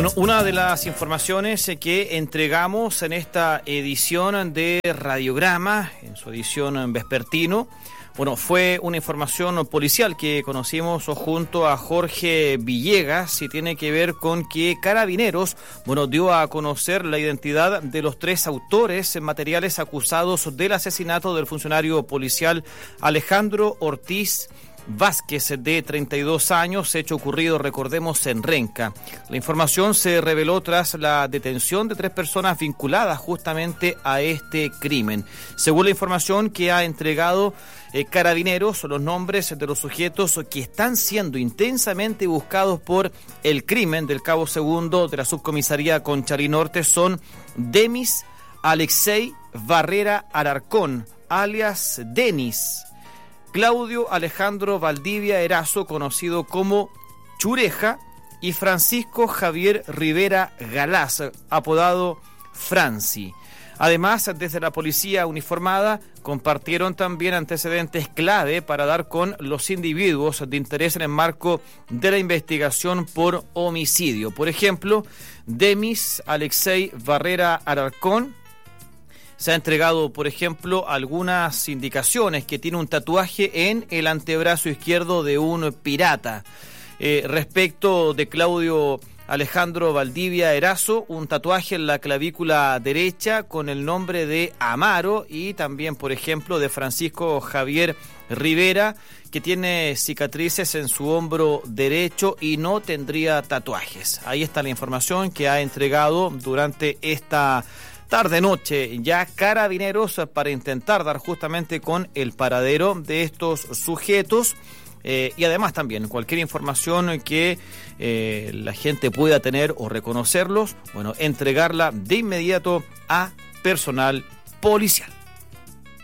Bueno, una de las informaciones que entregamos en esta edición de Radiograma, en su edición vespertino, fue una información policial que conocimos junto a Jorge Villegas y tiene que ver con que Carabineros, dio a conocer la identidad de los 3 autores materiales acusados del asesinato del funcionario policial Alejandro Ortiz Vázquez, de 32 años, hecho ocurrido, recordemos, en Renca. La información se reveló tras la detención de 3 personas vinculadas justamente a este crimen. Según la información que ha entregado Carabineros, los nombres de los sujetos que están siendo intensamente buscados por el crimen del cabo segundo de la subcomisaría Conchalí Norte son Demis Alexei Barrera Alarcón, alias Denis; Claudio Alejandro Valdivia Erazo, conocido como Chureja; y Francisco Javier Rivera Galás, apodado Franci. Además, desde la policía uniformada compartieron también antecedentes clave para dar con los individuos de interés en el marco de la investigación por homicidio. Por ejemplo, Demis Alexei Barrera Alarcón se ha entregado, por ejemplo, algunas indicaciones que tiene un tatuaje en el antebrazo izquierdo de un pirata. Respecto de Claudio Alejandro Valdivia Erazo, un tatuaje en la clavícula derecha con el nombre de Amaro, y también, por ejemplo, de Francisco Javier Rivera, que tiene cicatrices en su hombro derecho y no tendría tatuajes. Ahí está la información que ha entregado durante esta tarde-noche ya Carabineros para intentar dar justamente con el paradero de estos sujetos. Y además también cualquier información que la gente pueda tener o reconocerlos, entregarla de inmediato a personal policial.